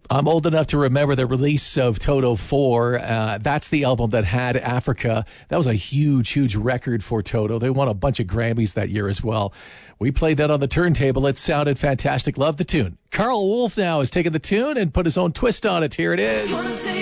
I'm old enough to remember the release of Toto 4. That's the album that had Africa. That was a huge, huge record for Toto. They won a bunch of Grammys that year as well. We played that on the turntable. It sounded fantastic. Love the tune. Carl Wolf now has taken the tune and put his own twist on it. Here it is.